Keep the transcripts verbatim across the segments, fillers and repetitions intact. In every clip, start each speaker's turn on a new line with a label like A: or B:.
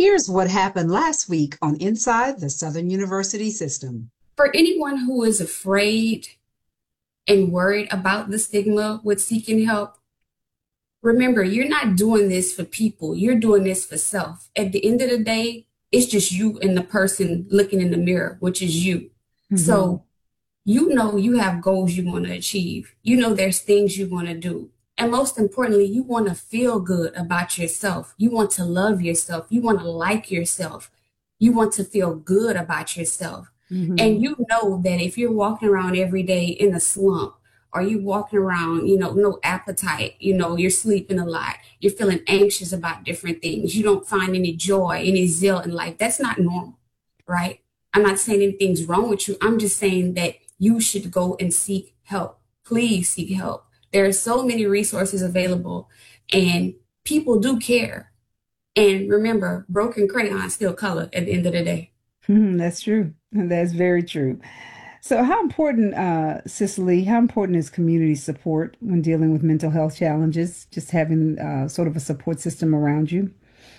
A: Here's what happened last week on Inside the Southern University System.
B: For anyone who is afraid and worried about the stigma with seeking help, remember, you're not doing this for people. You're doing this for self. At the end of the day, it's just you and the person looking in the mirror, which is you. Mm-hmm. So you know you have goals you want to achieve. You know there's things you want to do. And most importantly, you want to feel good about yourself. You want to love yourself. You want to like yourself. You want to feel good about yourself. Mm-hmm. And you know that if you're walking around every day in a slump, or you walking around, you know, no appetite, you know, you're sleeping a lot, you're feeling anxious about different things, you don't find any joy, any zeal in life, that's not normal, right? I'm not saying anything's wrong with you. I'm just saying that you should go and seek help. Please seek help. There are so many resources available and people do care. And remember, broken crayons still color at the end of the day.
C: Mm, that's true. That's very true. So how important, uh, Cicely, how important is community support when dealing with mental health challenges, just having uh, sort of a support system around you?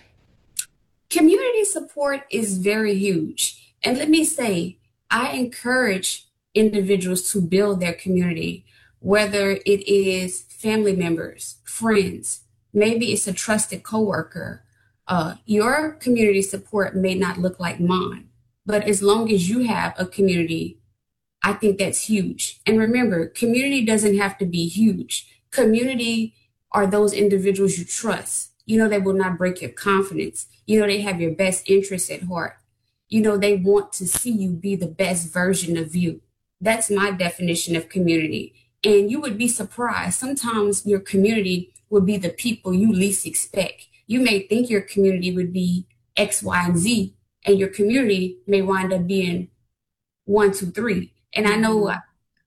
B: Community support is very huge. And let me say, I encourage individuals to build their community, whether it is family members, friends, maybe it's a trusted coworker. Uh, your community support may not look like mine, but as long as you have a community, I think that's huge. And remember, community doesn't have to be huge. Community are those individuals you trust. You know, they will not break your confidence. You know, they have your best interests at heart. You know, they want to see you be the best version of you. That's my definition of community. And you would be surprised. Sometimes your community would be the people you least expect. You may think your community would be X, Y, and Z, and your community may wind up being one, two, three. And I know, I,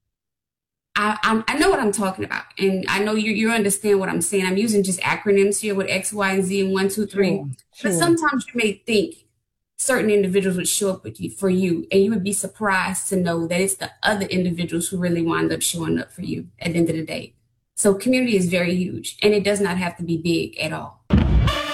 B: I, I know what I'm talking about. And I know you, you understand what I'm saying. I'm using just acronyms here with X, Y, and Z and one, two, three. Sure, sure. But sometimes you may think certain individuals would show up with you, for you, and you would be surprised to know that it's the other individuals who really wind up showing up for you at the end of the day. So community is very huge, and it does not have to be big at all.